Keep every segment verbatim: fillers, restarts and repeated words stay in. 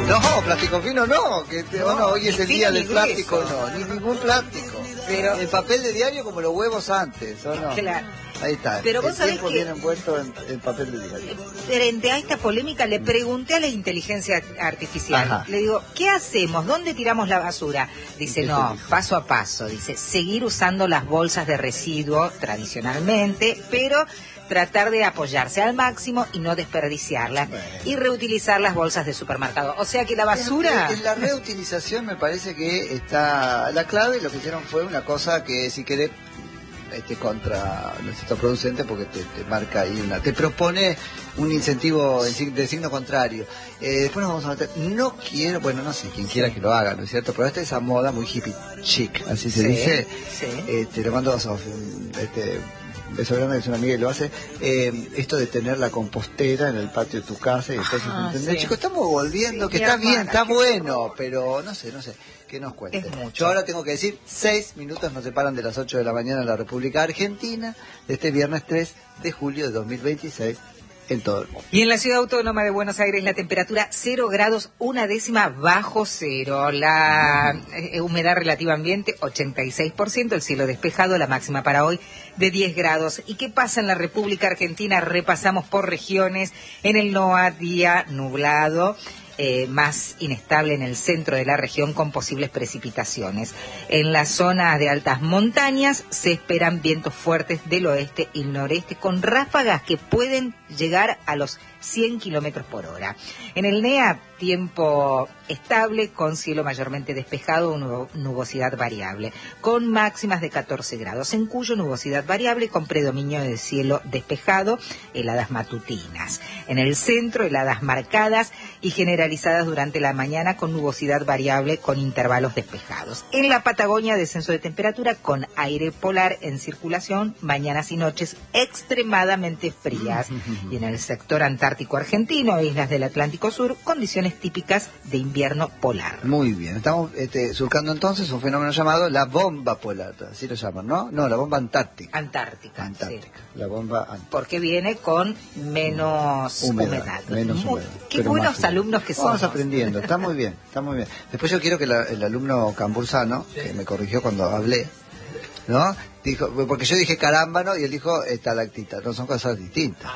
No, plástico fino no, que te, no, no, hoy es el día del plástico, grueso. no, ni ningún plástico. Pero el papel de diario como los huevos antes, ¿o no? Claro. Ahí está. Pero el vos sabés tiempo que viene envuelto en, en papel de diario. Frente a esta polémica le pregunté a la inteligencia artificial, Ajá. le digo, ¿qué hacemos? ¿Dónde tiramos la basura? Dice, ¿Qué no, te dijo? paso a paso. Dice, seguir usando las bolsas de residuo tradicionalmente, pero tratar de apoyarse al máximo y no desperdiciarlas, Bueno. y reutilizar las bolsas de supermercado. O sea que la basura... En, en la reutilización me parece que está la clave. Lo que hicieron fue una cosa que si querés este contra nuestro producente, porque te, te marca ahí una, te propone un incentivo de, sig- de signo contrario. Eh, después nos vamos a meter, no quiero, bueno, no sé, quien quiera que lo haga, ¿no es cierto? Pero esta es esa moda muy hippie chic, así se Sí, dice. sí. Este, le mando a Sofía, este, beso grande, que es una amiga y lo hace. Eh, esto de tener la compostera en el patio de tu casa y entonces, Ah, ¿entendés? sí. Chicos, estamos volviendo, Sí, que mi está bien, hermana, está qué bueno, pero no sé, no sé. Que nos cuente. Es mucho. Yo ahora tengo que decir, seis minutos nos separan de las ocho de la mañana en la República Argentina, de este viernes tres de julio de dos mil veintiséis, en todo el mundo. Y en la ciudad autónoma de Buenos Aires la temperatura cero grados, una décima bajo cero. La eh, humedad relativa ambiente ochenta y seis por ciento, el cielo despejado, la máxima para hoy de diez grados. ¿Y qué pasa en la República Argentina? Repasamos por regiones. En el NOA, día nublado. Eh, más inestable en el centro de la región con posibles precipitaciones. En las zonas de altas montañas se esperan vientos fuertes del oeste y noreste con ráfagas que pueden llegar a los cien kilómetros por hora. En el NEA, tiempo estable con cielo mayormente despejado, nubo- nubosidad variable, con máximas de catorce grados. En Cuyo, nubosidad variable con predominio de cielo despejado, heladas matutinas. En el centro, heladas marcadas y generalizadas durante la mañana con nubosidad variable con intervalos despejados. En la Patagonia, descenso de temperatura con aire polar en circulación, mañanas y noches extremadamente frías. Y en el sector antártico argentino, islas del Atlántico Sur, condiciones típicas de invierno polar. Muy bien, estamos este, surcando entonces un fenómeno llamado la bomba polar, así lo llaman, ¿no? No, la bomba antártica. Antártica, Antártica, sí. la bomba antártica. Porque viene con menos humedad. Humedad, menos Muy- humedad, Qué pero buenos más humedad. alumnos que somos. Vamos aprendiendo, está muy bien, está muy bien. Después yo quiero que la- el alumno cambursano, que me corrigió cuando hablé, ¿no? Dijo, porque yo dije carámbano y él dijo estalactita, no son cosas distintas.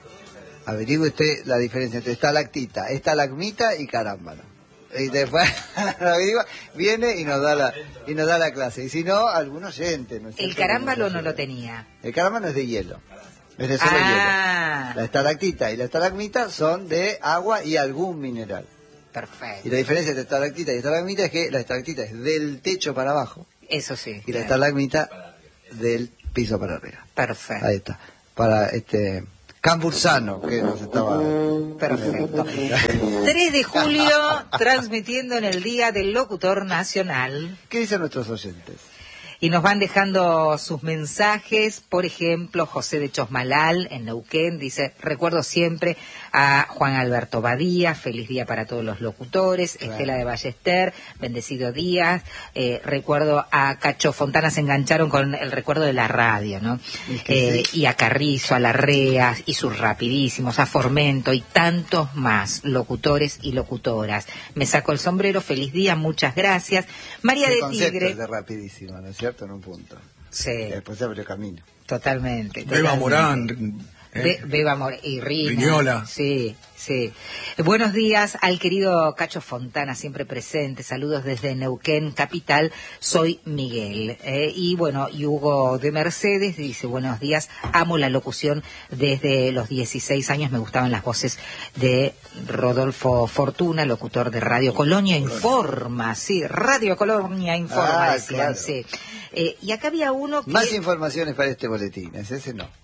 Averigüe usted la diferencia entre estalactita, estalagmita y carámbano. Y después averigua, viene y nos da la y nos da la clase. Y si no, algún oyente. ¿No es El cierto? carámbano Que no nos lo ayude. tenía. El carámbano es de hielo. Es de solo Ah. hielo. La estalactita y la estalagmita son de agua y algún mineral. Perfecto. Y la diferencia entre estalactita y estalagmita es que la estalactita es del techo para abajo Eso sí. y la claro. estalagmita del piso para arriba. Perfecto. Ahí está. Para este cambursano que nos estaba. Perfecto. tres de julio, transmitiendo en el Día del Locutor Nacional. ¿Qué dicen nuestros oyentes? Y nos van dejando sus mensajes. Por ejemplo, José de Chosmalal, en Neuquén, dice, recuerdo siempre a Juan Alberto Badía, feliz día para todos los locutores. Claro. Estela de Ballester, bendecido día. Eh, recuerdo a Cacho Fontana, se engancharon con el recuerdo de la radio, ¿no? Es que Eh, sí. Y a Carrizo, a Larrea, y sus rapidísimos, a Formento, y tantos más locutores y locutoras. Me saco el sombrero, feliz día, muchas gracias. María El de concepto Tigre. es de rapidísimo, ¿no es cierto? En un punto. Sí. Y después se abrió camino. Totalmente. Beba totalmente. Morán. ¿eh? Be- Beba Morán y Rina. Viñola. Sí, sí. Buenos días al querido Cacho Fontana, siempre presente. Saludos desde Neuquén, capital. Soy Miguel. Eh, y bueno, y Hugo de Mercedes dice, buenos días. Amo la locución desde los dieciséis años. Me gustaban las voces de Rodolfo Fortuna, locutor de Radio Colonia Informa. Sí, Radio Colonia Informa, Ah, decían, claro. sí. Eh, y acá había uno que... Más informaciones para este boletín, es ese no.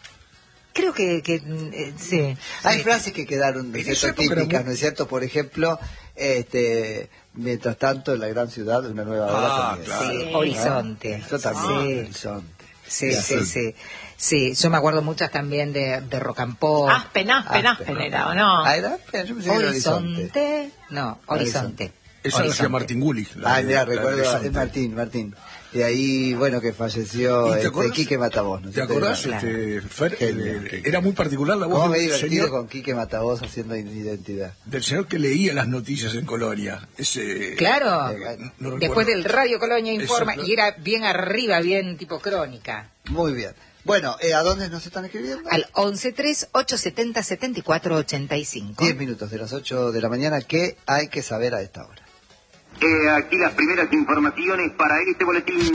Creo que, que eh, sí. Hay Sí. frases que quedaron ¿no es En cierto? esa época era típicas, muy- ¿no es cierto? Por ejemplo, este, mientras tanto en la gran ciudad una nueva hora Ah, comienza. claro. Sí, Horizonte. Eso también, Sí. Horizonte. Sí, Ya sí, sé. sí. Sí, yo me acuerdo muchas también de, de Rocambó. Aspen, Aspen, Aspen. Aspen era, ¿o no? Ah, era Aspen, yo pensé que era Horizonte. Horizonte. No, Horizonte. Esa la hacía Martín Gulich. Ah, mira, recuerdo, es Martín, Martín. Y ahí, bueno, que falleció este, Quique Matavós. ¿No? ¿Te acordás? Claro. Este, Fer, eh, era muy particular la voz ¿Cómo me he del divertido señor, con Quique Matavós haciendo identidad? Del señor que leía las noticias en Colonia. Ese, claro, eh, no después del Radio Colonia Informa, exacto. Y era bien arriba, bien tipo crónica. Muy bien. Bueno, eh, ¿a dónde nos están escribiendo? Al once tres ocho setenta setenta y cuatro ochenta y cinco. Diez minutos de las ocho de la mañana, ¿qué hay que saber a esta hora? Eh, aquí las primeras informaciones para este boletín.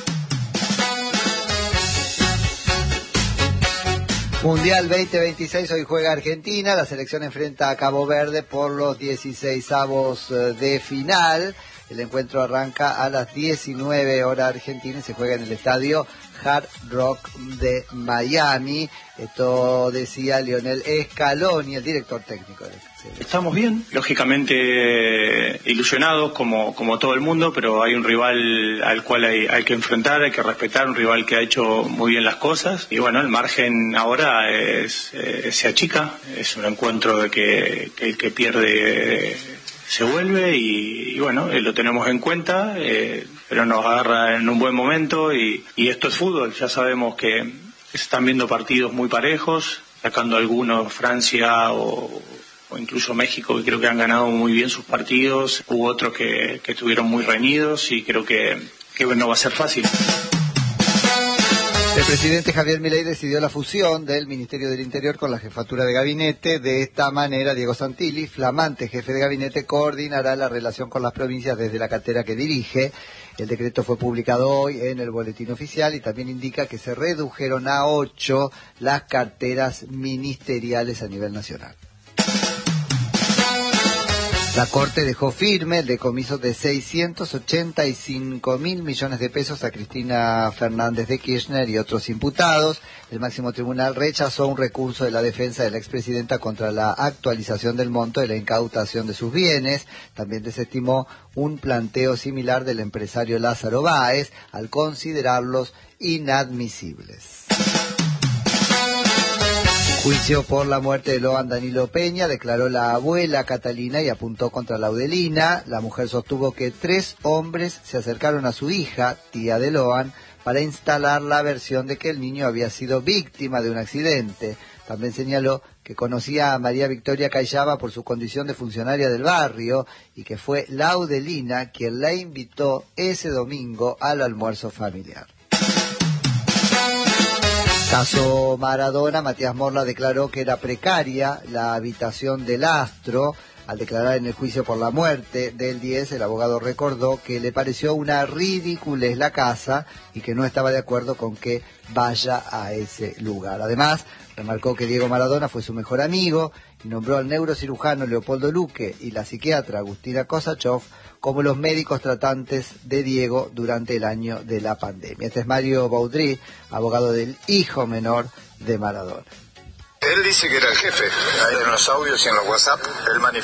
Mundial veinte veintiséis, hoy juega Argentina, la selección enfrenta a Cabo Verde por los dieciseisavos de final. El encuentro arranca a las diecinueve horas argentina y se juega en el estadio Hard Rock de Miami. Esto decía Lionel Scaloni, el director técnico de Estamos bien, lógicamente ilusionados como, como todo el mundo, pero hay un rival al cual hay, hay que enfrentar, hay que respetar, un rival que ha hecho muy bien las cosas. Y bueno, el margen ahora es, eh, se achica, es un encuentro de que, que el que pierde se vuelve y, y bueno, eh, lo tenemos en cuenta, eh, pero nos agarra en un buen momento y, y esto es fútbol, ya sabemos que se están viendo partidos muy parejos, sacando algunos Francia o... o incluso México, que creo que han ganado muy bien sus partidos, hubo otros que, que estuvieron muy reñidos y creo que, que no va a ser fácil. El presidente Javier Milei decidió la fusión del Ministerio del Interior con la Jefatura de Gabinete. De esta manera, Diego Santilli, flamante jefe de gabinete, coordinará la relación con las provincias desde la cartera que dirige. El decreto fue publicado hoy en el Boletín Oficial y también indica que se redujeron a ocho las carteras ministeriales a nivel nacional. La Corte dejó firme el decomiso de seiscientos ochenta y cinco mil millones de pesos a Cristina Fernández de Kirchner y otros imputados. El máximo tribunal rechazó un recurso de la defensa de la expresidenta contra la actualización del monto de la incautación de sus bienes. También desestimó un planteo similar del empresario Lázaro Báez al considerarlos inadmisibles. Juicio por la muerte de Loan Danilo Peña, declaró la abuela Catalina y apuntó contra Laudelina. La mujer sostuvo que tres hombres se acercaron a su hija, tía de Loan, para instalar la versión de que el niño había sido víctima de un accidente. También señaló que conocía a María Victoria Cayaba por su condición de funcionaria del barrio y que fue Laudelina quien la invitó ese domingo al almuerzo familiar. Caso Maradona, Matías Morla declaró que era precaria la habitación del astro. Al declarar en el juicio por la muerte del diez, el abogado recordó que le pareció una ridiculez la casa y que no estaba de acuerdo con que vaya a ese lugar. Además, remarcó que Diego Maradona fue su mejor amigo y nombró al neurocirujano Leopoldo Luque y la psiquiatra Agustina Kosachov como los médicos tratantes de Diego durante el año de la pandemia. Este es Mario Baudry, abogado del hijo menor de Maradona. Él dice que era el jefe. Ahí en los audios y en los WhatsApp, él manifestó